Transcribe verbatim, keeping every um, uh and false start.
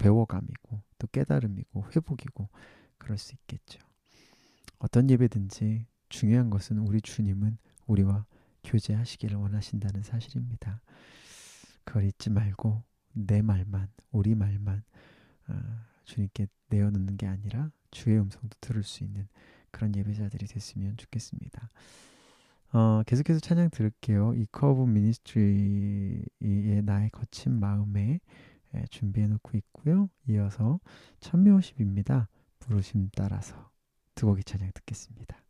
배워감이고 또 깨달음이고 회복이고 그럴 수 있겠죠. 어떤 예배든지 중요한 것은 우리 주님은 우리와 교제하시기를 원하신다는 사실입니다. 그걸 잊지 말고 내 말만, 우리 말만 아, 주님께 내어놓는 게 아니라 주의 음성도 들을 수 있는 그런 예배자들이 됐으면 좋겠습니다. 어, 계속해서 찬양 들을게요. 이 커브 미니스트리의 나의 거친 마음에 예, 준비해 놓고 있고요. 이어서 천묘십입니다. 부르심 따라서 두 곡의 찬양 듣겠습니다.